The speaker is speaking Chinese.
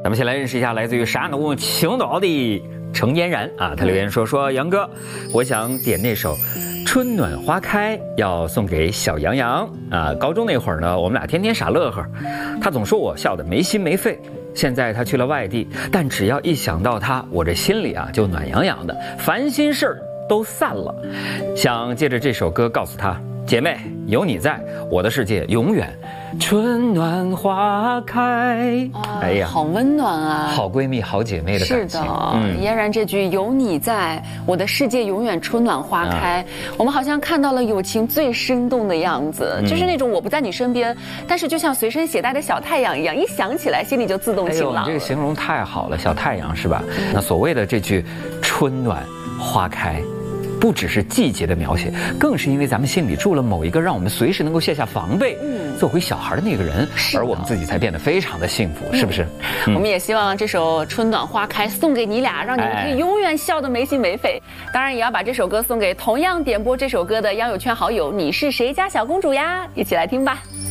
咱们先来认识一下来自于山东青岛的程嫣然啊，他留言说杨哥，我想点那首《春暖花开》，要送给小杨洋啊。高中那会儿呢，我们俩天天傻乐呵，他总说我笑得没心没肺。现在他去了外地，但只要一想到他，我这心里啊就暖洋洋的，烦心事儿都散了。想借着这首歌告诉他，姐妹，有你在，我的世界永远春暖花开。 哎呀，好温暖啊！ 好闺蜜、好姐妹的感情。 是的，嫣然这句"有你在，我的世界永远春暖花开"，我们好像看到了友情最生动的样子，就是那种我不在你身边，但是就像随身携带的小太阳一样，一想起来心里就自动晴朗。 你这个形容太好了，小太阳是吧？那所谓的这句"春暖花开"。不只是季节的描写，更是因为咱们心里住了某一个让我们随时能够卸下防备，做回小孩的那个人，而我们自己才变得非常的幸福，是不是？ 我们也希望这首《春暖花开》送给你俩，让你们可以永远笑得没心没肺。当然，也要把这首歌送给同样点播这首歌的央友圈好友，你是谁家小公主呀？一起来听吧。